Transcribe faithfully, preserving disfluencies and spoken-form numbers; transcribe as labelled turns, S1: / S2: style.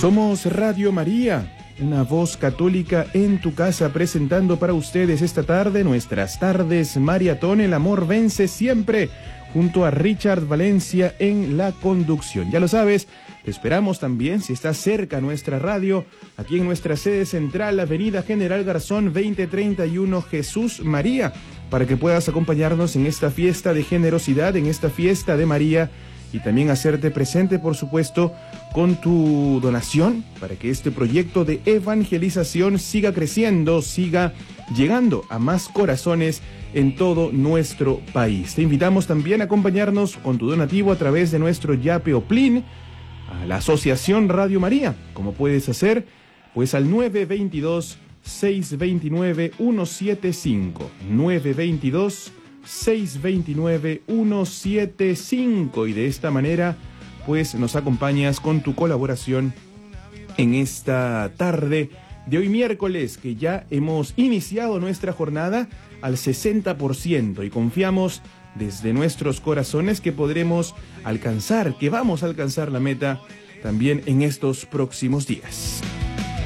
S1: Somos Radio María, una voz católica en tu casa, presentando para ustedes esta tarde nuestras tardes maratón. El amor vence siempre, junto a Richard Valencia en la conducción. Ya lo sabes, te esperamos también, si estás cerca a nuestra radio, aquí en nuestra sede central, Avenida General Garzón veinte treinta y uno, Jesús María, para que puedas acompañarnos en esta fiesta de generosidad, en esta fiesta de María, y también hacerte presente, por supuesto, con tu donación para que este proyecto de evangelización siga creciendo, siga llegando a más corazones en todo nuestro país. Te invitamos también a acompañarnos con tu donativo a través de nuestro Yape o Plin a la Asociación Radio María. ¿Cómo puedes hacer? Pues al nueve dos dos, seis dos nueve, uno siete cinco, nueve dos dos, seis dos nueve, uno siete cinco, y de esta manera pues nos acompañas con tu colaboración en esta tarde de hoy miércoles, que ya hemos iniciado nuestra jornada al sesenta por ciento y confiamos desde nuestros corazones que podremos alcanzar, que vamos a alcanzar la meta también en estos próximos días.